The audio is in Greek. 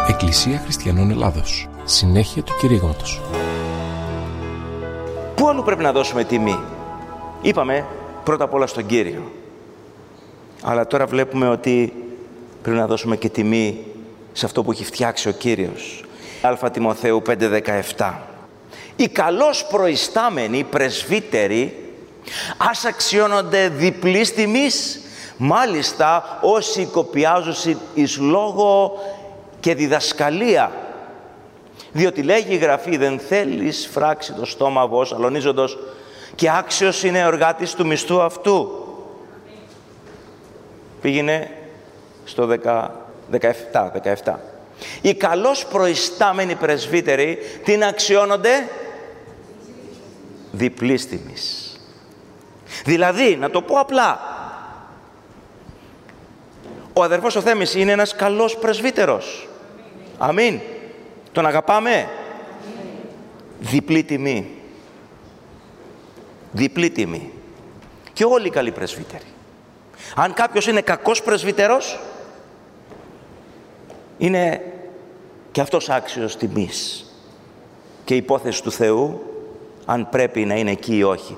Εκκλησία Χριστιανών Ελλάδος. Συνέχεια του κηρύγματος. Πού αλλού πρέπει να δώσουμε τιμή? Είπαμε πρώτα απ' όλα στον Κύριο. Αλλά τώρα βλέπουμε ότι πρέπει να δώσουμε και τιμή σε αυτό που έχει φτιάξει ο Κύριος. Α Τιμοθέου 5:17. Οι καλώς προϊστάμενοι πρεσβύτεροι ας αξιώνονται διπλής τιμής, μάλιστα όσοι οικοποιάζουν εις λόγο και διδασκαλία. Διότι λέγει η Γραφή, δεν θέλεις φράξει το στόμα βος αλωνίζοντος, και άξιος είναι ο εργάτης του μισθού αυτού. Πήγαινε στο 17. Οι καλώς προϊστάμενοι πρεσβύτεροι την αξιώνονται διπλής τιμής. Δηλαδή, να το πω απλά, ο αδερφός ο Θέμης είναι ένας καλός πρεσβύτερος. Αμήν. Τον αγαπάμε. Διπλή τιμή. Διπλή τιμή. Και όλοι οι καλοί πρεσβύτεροι. Αν κάποιος είναι κακός πρεσβύτερος, είναι και αυτός άξιος τιμής. Και η υπόθεση του Θεού, αν πρέπει να είναι εκεί ή όχι.